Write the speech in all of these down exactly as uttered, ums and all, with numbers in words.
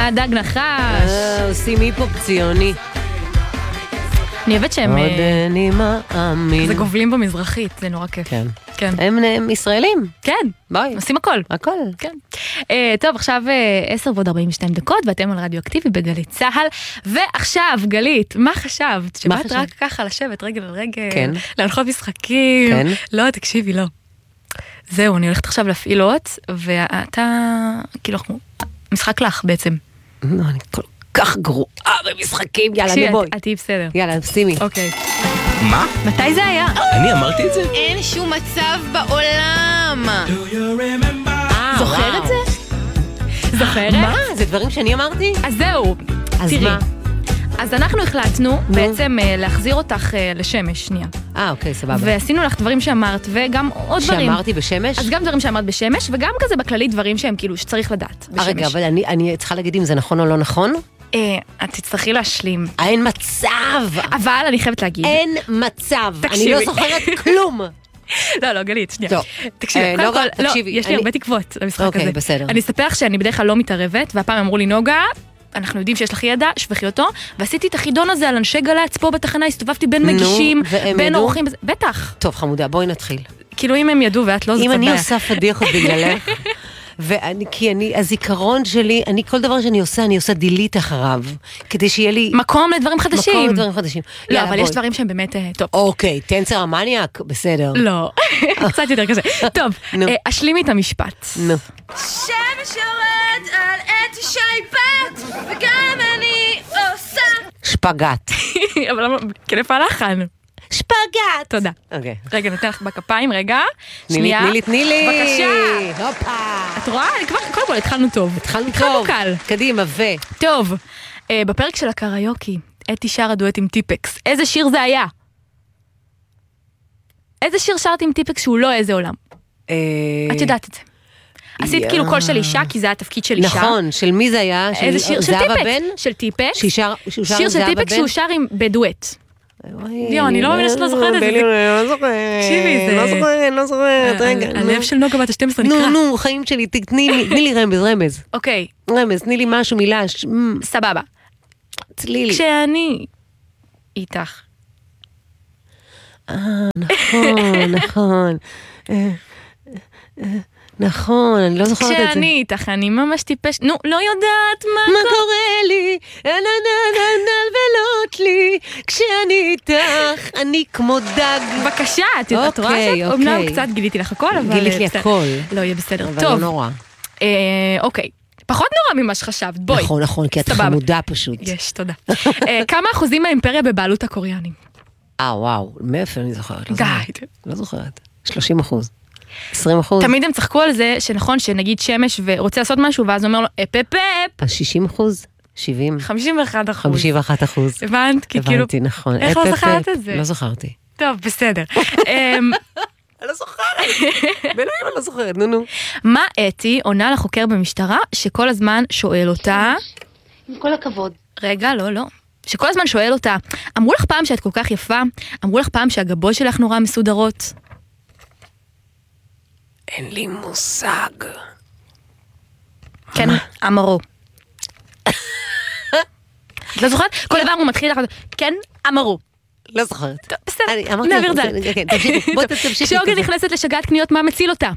מה, דג נחש? עושים היפופ ציוני. אני אוהבת שהם... עוד אני מאמין. זה גובלים במזרחית, זה נורא כיף. כן. כן. הם ישראלים. כן. ביי. עושים הכל. הכל. כן. טוב, עכשיו עשר ועוד ארבעים ושתיים דקות, ואתם על רדיו אקטיבי בגלית צהל, ועכשיו, גלית, מה חשבת? שבאת רק ככה לשבת רגל על רגל, כן. להנחות משחקים. כן. לא, תקשיבי, לא. זהו, אני הולכת עכשיו להפעיל אות, ואתה, כאילו, משחק לך בעצם. לא, אני כל כך גרועה במשחקים, יאללה, נו בואי. את תהיי בסדר. יאללה, שימי. אוקיי. מה? מתי זה היה? אני אמרתי את זה? אין שום מצב בעולם. זוכר את זה? זוכרת? מה? זה דברים שאני אמרתי? אז זהו. אז תראי. מה? אז אנחנו החלטנו בעצם להחזיר אותך לשמש, שנייה. אה, אוקיי, סבבה. ועשינו לך דברים שאמרת, וגם עוד דברים. שאמרתי בשמש? אז גם דברים שאמרת בשמש, וגם כזה בכללי דברים שהם כאילו שצריך לדעת בשמש. רגע, אבל אני, אני צריכה להגיד אם זה נכון או לא נכון? אה, את תצטרכי להשלים. אין מצב! אבל אני חייבת להגיד. אין מצב! תקשיבי. אני לא זוכרת כלום! לא, לא, גלית, שנייה. טוב. תקשיבי, אה, קודם נוגה, כל, לא, תקשיבי, יש לי אני- הרבה תקוות למשחק הזה. אוקיי, בסדר. אני אספר לך שאני בדרך כלל לא מתערבת, והפעם אמרו לי, נוגה, אנחנו יודעים שיש לך ידע, שבחי אותו, ועשיתי את החידון הזה על אנשי גל"צ פה בתחנה, הסתובבתי בין נו, מגישים, והם בין ידעו? אורחים, בטח. טוב, חמודה, בואי נתחיל. כאילו אם הם ידעו ואת לא, זאת אם אני הבעיה. עושה פדיחות בגללך, ואני, כי אני, הזיכרון שלי, אני כל דבר שאני עושה, אני עושה דילית אחריו, כדי שיהיה לי מקום לדברים חדשים. מקום לדברים חדשים. לא, יאללה, אבל יש בואי. דברים שהם באמת, אה, טוב. אוקיי, טנסר המניאק, בסדר. לא, קצת יותר כזה. טוב, נו. אה, אשלימי את המשפט. נו. שמש יורד על עת שייפת, וגם אני עושה. שפגט. אבל למה, כן איפה הלחן? שפגט! תודה. אוקיי. רגע, נותן לך בכפיים, רגע. תני לי, שנייה. תני לי, תני לי. בבקשה. הופה. את רואה? אני כבר, קודם כל התחלנו טוב. התחלנו התחלנו טוב. קל. קדימה, ו... טוב, אה, בפרק של הקריוקי, אתי שרה דואט עם טיפקס. איזה שיר זה היה? איזה שיר שרת עם טיפקס שהוא לא איזה עולם? אה, את יודעת את זה. עשית יא. כאילו קול של אישה, כי זה היה התפקיד של אישה. נכון, של מי זה היה? של איזה שיר של זהבה טיפקס. בן? של טיפקס. שהוא שר- שהוא שר שיר עם של זהבה טיפקס בן? שהוא שר עם בדואט. וואי, יו, אני לא מאמינה שאת לא זוכרת את זה. אני לא זוכרת. תקשיבי, זה- לא זוכרת, לא זוכרת. רגע, נו. הלב של נוגה בת ה-שתים עשרה נקרא. נו, נו, חיים שלי, תני לי, תני לי רמז, רמז. אוקיי, רמז, תני לי משהו, מילה, ש- מ, סבבה. צלילי. כשאני איתך. נכון, נכון. אה, אה, נכון, אני לא זוכרת את זה. כשאני איתך, אני ממש טיפש. נו, לא יודעת מה מה קורה. קורה לי? נלבלות לי. כשאני איתך, אני כמו דג. בבקשה, את יודעת, את רואה אוקיי, שאת אומנם אוקיי. קצת גיליתי לך הכל, אבל... גילית לי בסדר. הכל. לא, יהיה בסדר. אבל טוב, לא נורא. אה, אוקיי. פחות נורא ממה שחשבת, בואי. נכון, נכון, כי את סבבה. חמודה פשוט. יש, תודה. אה, כמה אחוזים מהאימפריה בבעלות הקוריאנים? אה, וואו, מאיפה אני זוכרת? לא די. זוכרת. לא זוכרת. שלושים אחוז. עשרים אחוז. תמיד הם צחקו על זה, שנכון, שנגיד שמש ורוצה לעשות משהו, ואז הוא אומר לו, אפ אפ אפ, שישים אחוז? שבעים? חמישים ואחת אחוז. חמישים ואחת אחוז. הבנת? כי כאילו... הבנתי, נכון. איך אפ, לא אפ, זכרת אפ. את זה? לא זכרתי. טוב, בסדר. אמ, אני לא זוכרת. באלוהים אני לא זוכרת, נו נו. מה אתי עונה לחוקר במשטרה, שכל הזמן שואל אותה... עם כל הכבוד. רגע, לא, לא. שכל הזמן שואל אותה, אמרו לך פעם שאת כל כך יפה? אמרו לך פעם שהגבות שלך נורא מסודרות? אין לי מושג. כן, אמרו. את לא זוכרת? כל דבר הוא מתחיל לך, כן, אמרו. לא זוכרת. טוב, בסדר, אני אמרתי, נעביר את זה. בסדר, כן, תמשיכי, בוא טוב, תמשיכי. כשאוגה כזה. נכנסת לשגעת קניות, מה מציל אותה?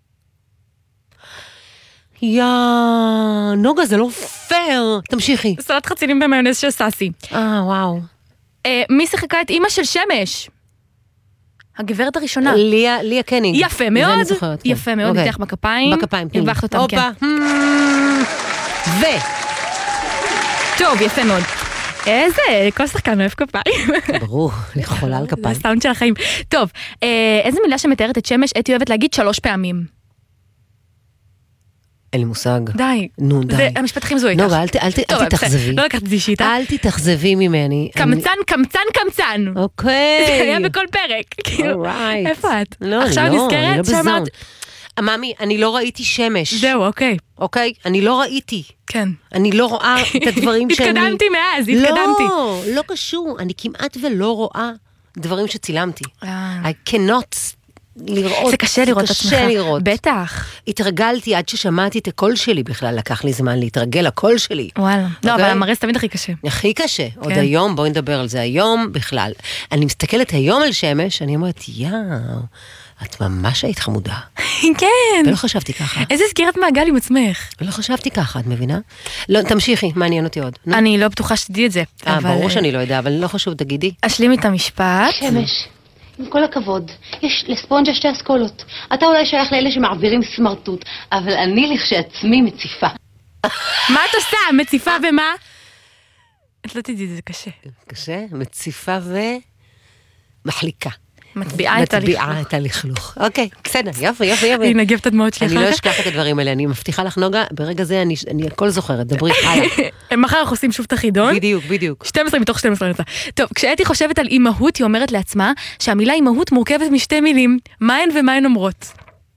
יא, נוגה, זה לא פייר. תמשיכי. סלט חצילים במיונז של סאסי. אה, וואו. אה, מי שיחקה את אימא של שמש? הגברת הראשונה. ליה, ליה קניג. יפה זה מאוד, אני זוכרת, כן. יפה מאוד, אוקיי. ניתח בכפיים. בכפיים, תני לי. הרווחת אותם, כן. הופה. ו... טוב, יפה מאוד. איזה, כל שחקן אוהב כפיים. ברור, אני חולה על זה כפיים. הסאונד של החיים. טוב, אה, איזה מילה שמתארת את שמש, אתי אוהבת להגיד שלוש פעמים. אין לי מושג. די. נו, די. זה המשפט הכי מזוהה איתך. נוגה, אל ת- אל ת- טוב, אל תתאכזבי. בסדר, לא לקחת את זה אישיתה. אל תתאכזבי ממני. קמצן, קמצן, קמצן. אוקיי. זה היה בכל פרק. כאילו, Alright. איפה את? לא, אני עכשיו לא, אני לא נזכרת בזון. שאמרת... ממי, אני לא ראיתי שמש. זהו, אוקיי. אוקיי? אני לא ראיתי. כן. אני לא רואה את הדברים שאני... התקדמתי מאז, התקדמתי. לא, לא קשור. אני כמעט ולא רואה דברים שצילמתי. אה. I cannot לראות. זה קשה לראות את עצמך. קשה לראות. בטח. התרגלתי עד ששמעתי את הקול שלי בכלל, לקח לי זמן להתרגל לקול שלי. וואלה. לא, אוקיי? אבל המראה זה תמיד הכי קשה. הכי קשה. עוד היום, בואי נדבר על זה היום בכלל. אני מסתכלת היום על שמש, אני אומרת, יאו, את ממש היית חמודה. כן. ולא חשבתי ככה. איזה סגירת מעגל עם עצמך. ולא חשבתי ככה, את מבינה? לא, תמשיכי, מעניין אותי עוד. נו. אני לא בטוחה שתדעי את זה. אה, אבל, ברור שאני לא יודע, אבל לא חשוב, תגידי. אשלים את המשפט. שמש, עם כל הכבוד, יש לספונג'ה שתי אסכולות. אתה אולי שייך לאלה שמעבירים סמרטוט, אבל אני לכשעצמי מציפה. מה את עושה? מציפה ומה? את לא תדעי, זה קשה. קשה, מציפה ומחליקה. מטביעה את הלכלוך. מטביעה את הלכלוך. אוקיי, בסדר, יופי, יופי, יופי. אני נגב את הדמעות שלי אני אחר לא כך. אשכח את הדברים האלה, אני מבטיחה לך נוגה, ברגע זה אני, אני הכל זוכרת, דברי, הלאה. מחר אנחנו עושים שוב את החידון. בדיוק, בדיוק. שתים עשרה מתוך שתים עשרה נצא. טוב, כשאתי חושבת על אימהות, היא אומרת לעצמה שהמילה אימהות מורכבת משתי מילים. מה הן ומה הן אומרות?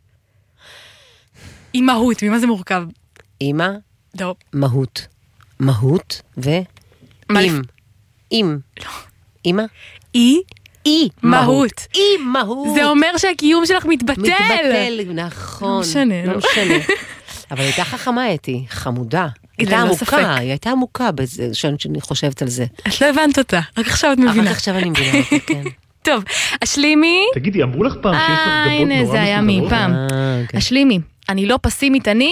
אימהות, ממה זה מורכב? אימא, לא. מהות. מהות ו... מה אם. אם. אימא? אי אי מהות. אי מהות. זה אומר שהקיום שלך מתבטל. מתבטל, נכון. לא משנה, לא לא. משנה. אבל הייתה חכמה אתי, חמודה. הייתה ללא עמוקה, ספק. היא הייתה עמוקה בזה, שאני חושבת על זה. את לא הבנת אותה, רק עכשיו את מבינה. רק עכשיו אני מבינה אותה, כן. טוב, השלימי. תגידי, אמרו לך פעם שיש לך אה, גבות נורא הנה, מסודרות? זה היה מפעם. אה, אוקיי. השלימי. אני לא פסימית, אני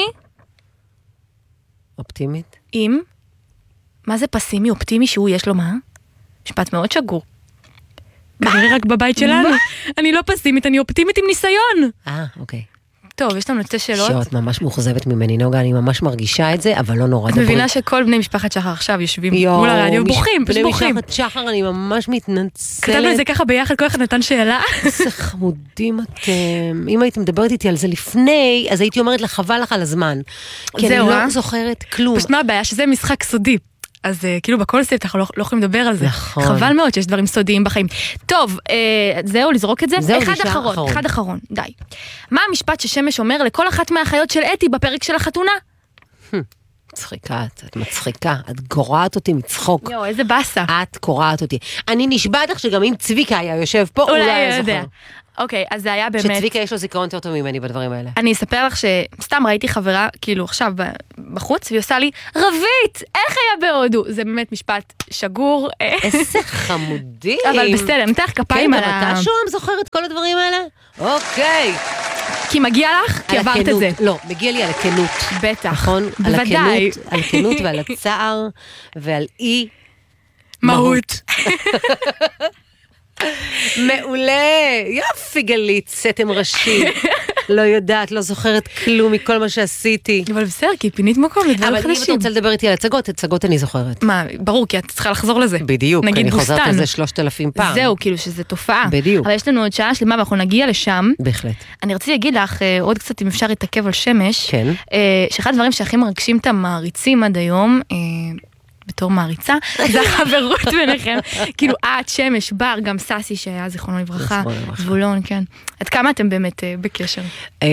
אופטימית? עם... מה זה פסימי, אופטימי שהוא יש לו מה? משפט מאוד שגור. כנראה רק בבית שלנו. אני לא פסימית, אני אופטימית עם ניסיון. אה, אוקיי. טוב, יש לנו שתי שאלות. שאת ממש מאוכזבת ממני, נוגה, אני ממש מרגישה את זה, אבל לא נורא. את דברי. מבינה שכל בני משפחת שחר עכשיו יושבים יואו, מול הרדיו, מש- בוכים, פשוט בני בוכים. משפחת שחר, אני ממש מתנצלת. כתבנו את זה ככה ביחד, כל אחד נתן שאלה. איזה חמודים אתם. אם הייתם מדברת איתי על זה לפני, אז הייתי אומרת לך, חבל לך על הזמן. כי אני זהו, לא אה? זוכרת כלום. פשוט מה הבעיה? שזה משחק סודי. אז uh, כאילו בקונספט אנחנו לא, לא יכולים לדבר על זה. נכון. חבל מאוד שיש דברים סודיים בחיים. טוב, אה, זהו, לזרוק את זה? זהו, אחד נשאר אחרון, אחרון. אחד אחרון, די. מה המשפט ששמש אומר לכל אחת מהאחיות של אתי בפרק של החתונה? מצחיקה, את את מצחיקה, את גורעת אותי מצחוק. יואו, איזה באסה. את קורעת אותי. אני נשבעת לך שגם אם צביקה היה יושב פה, אולי אולי היה היה יודע. זוכר. אוקיי, אז זה היה באמת... שצביקה יש לו זיכרון יותר טוב ממני בדברים האלה. אני אספר לך שסתם ראיתי חברה, כאילו עכשיו בחוץ, והיא עושה לי, רבית, איך היה בהודו? זה באמת משפט שגור. איזה חמודים. אבל בסדר, נתח כפיים כן, על גם ה... אתה שום זוכר את כל הדברים האלה? אוקיי. כי מגיע לך, כי על עברת את הכנות. זה. לא, מגיע לי על הכנות. בטח. נכון? על בוודאי. הכנות, על הכנות ועל הצער ועל אי מהות. מעולה. יופי גלית, סתם ראשי. לא יודעת, לא זוכרת כלום מכל מה שעשיתי. אבל בסדר, כי פינית מקום לדברים אבל אם אתה חדשים. רוצה לדבר איתי על הצגות, הצגות אני זוכרת. מה, ברור, כי את צריכה לחזור לזה. בדיוק, נגיד אני חוזרת בוסתן. על זה שלושת אלפים פעם. זהו, כאילו שזה תופעה. בדיוק. אבל יש לנו עוד שעה שלמה ואנחנו נגיע לשם. בהחלט. אני רציתי להגיד לך אה, עוד קצת אם אפשר להתעכב על שמש. כן. אה, שאחד הדברים שהכי מרגשים את המעריצים עד היום, אה, בתור מעריצה, זה החברות ביניכם. כאילו את, שמש, בר, גם ססי שהיה זיכרונו לברכה. זיכרונו לברכה. זבולון, כן. עד כמה אתם באמת אה, בקשר? אה,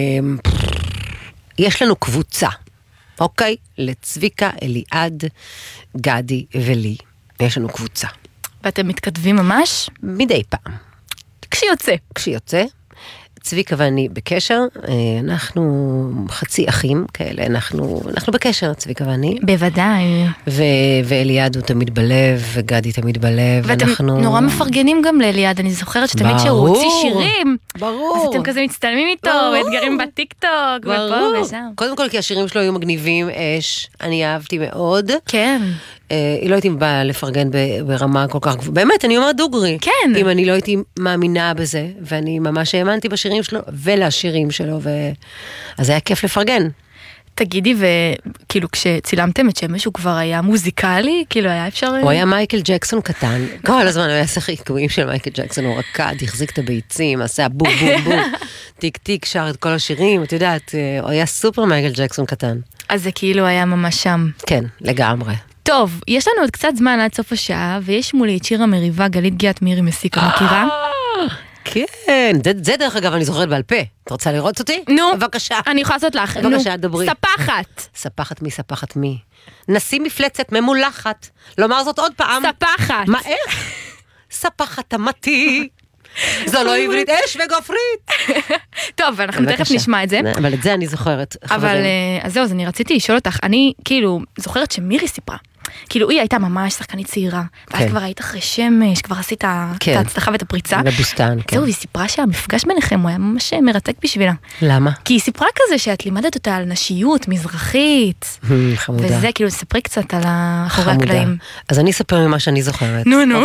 יש לנו קבוצה, אוקיי? לצביקה, אליעד, גדי ולי. יש לנו קבוצה. ואתם מתכתבים ממש? מדי פעם. כשיוצא. כשיוצא, צביקה ואני בקשר, אנחנו חצי אחים כאלה, אנחנו, אנחנו בקשר, צביקה ואני. בוודאי. ו- ואליעד הוא תמיד בלב, וגדי תמיד בלב, ואתם ואנחנו... נורא מפרגנים גם לאליעד, אני זוכרת שתמיד ברור. שהוא הוציא שירים. ברור. אז אתם כזה מצטלמים איתו, ברור. ואתגרים בטיקטוק, ופה ברור. ושם. קודם כל כי השירים שלו היו מגניבים, אש, אני אהבתי מאוד. כן. אה, לא הייתי באה לפרגן ב- ברמה כל כך גבוהה, באמת, אני אומרת דוגרי. כן. אם אני לא הייתי מאמינה בזה, ואני ממש האמנתי בשירים שלו, ולשירים שלו, ו... אז היה כיף לפרגן. תגידי, וכאילו כשצילמתם את שמש הוא כבר היה מוזיקלי? כאילו היה אפשר... הוא היה מייקל ג'קסון קטן, כל הזמן הוא היה שחיקויים של מייקל ג'קסון, הוא רקד, החזיק את הביצים, עשה בום בום בום, טיק טיק, שר את כל השירים, את יודעת, הוא היה סופר מייקל ג'קסון קטן. אז זה כאילו היה ממש שם. כן, לגמרי. טוב, יש לנו עוד קצת זמן עד סוף השעה, ויש מולי את שיר המריבה, גלית גיאת מירי מסיקה, מכירה? כן, זה, זה דרך אגב אני זוכרת בעל פה. את רוצה לראות אותי? נו. בבקשה. אני יכולה לעשות לך. נו. בבקשה, דברי. ספחת. ספחת מי, ספחת מי. נשים מפלצת ממולחת. לומר זאת עוד פעם. ספחת. מה, איך? ספחת אמתי. זו לא עברית, אש וגופרית. טוב, אנחנו תכף נשמע את זה. אבל את זה אני זוכרת. אבל, אז זהו, אז אני רציתי לשאול אותך, אני כאילו זוכרת שמירי סיפרה, כאילו היא הייתה ממש שחקנית צעירה, ואז כבר היית אחרי שמש, כבר עשית את ההצלחה ואת הפריצה. לבוסטן, כן. זהו, והיא סיפרה שהמפגש ביניכם הוא היה ממש מרתק בשבילה. למה? כי היא סיפרה כזה שאת לימדת אותה על נשיות, מזרחית. חמודה. וזה, כאילו, ספרי קצת על אחורי הקלעים. אז אני אספר ממה שאני זוכרת. נו, נו.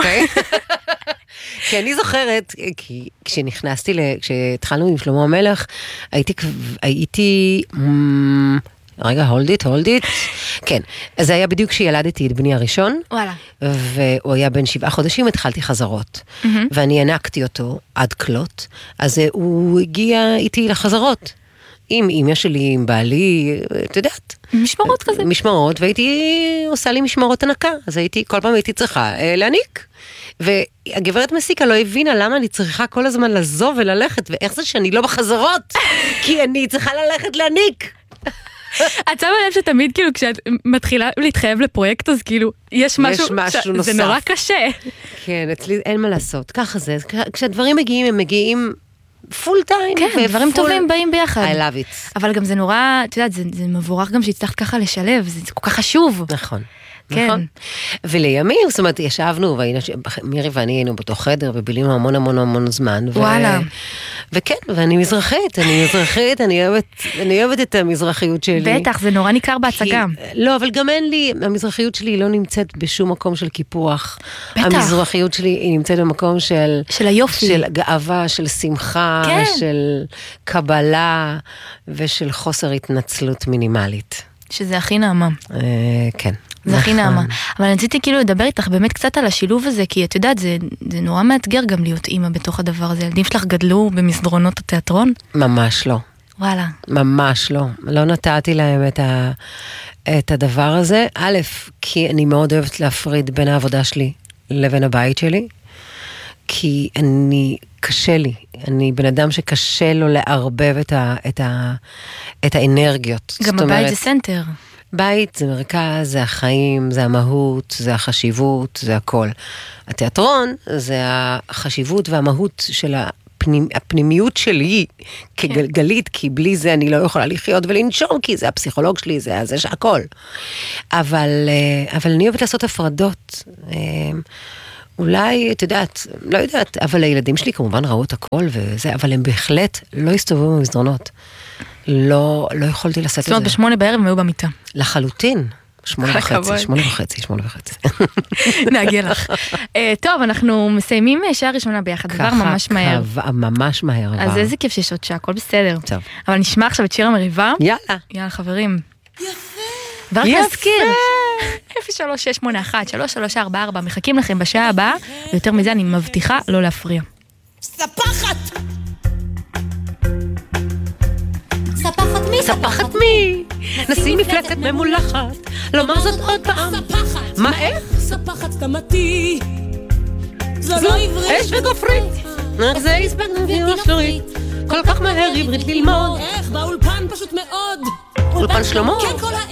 כי אני זוכרת, כי כשנכנסתי, כשהתחלנו עם שלמה המלך, הייתי, הייתי, רגע, hold it, hold it. כן, אז זה היה בדיוק כשילדתי את בני הראשון. וואלה. והוא היה בן שבעה חודשים, התחלתי חזרות. ואני הענקתי אותו עד כלות, אז הוא הגיע איתי לחזרות. עם אמא שלי, עם בעלי, את יודעת. משמרות כזה. משמרות, והייתי עושה לי משמרות הנקה, אז הייתי, כל פעם הייתי צריכה אה, להניק. והגברת מסיקה לא הבינה למה אני צריכה כל הזמן לזוב וללכת, ואיך זה שאני לא בחזרות, כי אני צריכה ללכת להניק. את שמה לב שתמיד כאילו כשאת מתחילה להתחייב לפרויקט, אז כאילו יש משהו, יש משהו נוסף. זה נורא קשה. כן, אצלי אין מה לעשות, ככה זה, כשהדברים מגיעים, הם מגיעים פול טיים. כן, דברים טובים באים ביחד. I love it. אבל גם זה נורא, את יודעת, זה, זה מבורך גם שהצלחת ככה לשלב, זה כל כך חשוב. נכון. כן. נכון. ולימים, זאת אומרת, ישבנו, מירי ואני היינו באותו חדר, ובילינו המון המון המון זמן. וואלה. וכן, ואני מזרחית, אני מזרחית, אני אוהבת, אני אוהבת את המזרחיות שלי. בטח, זה נורא ניכר בהצגה. לא, אבל גם אין לי, המזרחיות שלי לא נמצאת בשום מקום של קיפוח. בטח. המזרחיות שלי היא נמצאת במקום של... של היופי. של גאווה, של שמחה, כן. של קבלה, ושל חוסר התנצלות מינימלית. שזה הכי נעמה. אה, כן. זה הכי נעמה. אבל אני רציתי כאילו לדבר איתך באמת קצת על השילוב הזה, כי את יודעת, זה, זה נורא מאתגר גם להיות אימא בתוך הדבר הזה. ילדים שלך גדלו במסדרונות התיאטרון? ממש לא. וואלה. ממש לא. לא נתתי להם את, ה, את הדבר הזה. א', כי אני מאוד אוהבת להפריד בין העבודה שלי לבין הבית שלי, כי אני, קשה לי. אני בן אדם שקשה לו לערבב את, ה, את, ה, את האנרגיות. גם הבית אומרת, זה סנטר. בית זה מרכז, זה החיים, זה המהות, זה החשיבות, זה הכל. התיאטרון זה החשיבות והמהות של הפנימ, הפנימיות שלי כגלגלית, כי בלי זה אני לא יכולה לחיות ולנשום, כי זה הפסיכולוג שלי, זה, זה שהכל. אבל, אבל אני אוהבת לעשות הפרדות. אולי, את יודעת, לא יודעת, אבל הילדים שלי כמובן ראו את הכל וזה, אבל הם בהחלט לא הסתובבו במסדרונות. לא, לא יכולתי לעשות את זה. זאת אומרת, בשמונה בערב הם היו במיטה. לחלוטין. שמונה וחצי, שמונה וחצי, שמונה וחצי. נגיע לך. טוב, אנחנו מסיימים שעה ראשונה ביחד, דבר ממש מהר. ממש מהר. אז איזה כיף שיש עוד שעה, הכל בסדר. טוב. אבל נשמע עכשיו את שיר המריבה. יאללה. יאללה, חברים. יפה. ורק להזכיר. אפס שלוש שש שמונה אחת שלוש שלוש ארבע ארבע, מחכים לכם בשעה הבאה, ויותר מזה אני מבטיחה לא להפריע. ספחת! ספחת מי? ספחת מי? נשים מפלצת ממולחת, לומר זאת עוד פעם. ספחת! מה איך? ספחת תמתי, זו לא עברית. אש וגופרית, איך זה הספקנו ואפשרית, כל כך מהר עברית ללמוד. איך באולפן פשוט מאוד. אולפן שלמה? כן, כל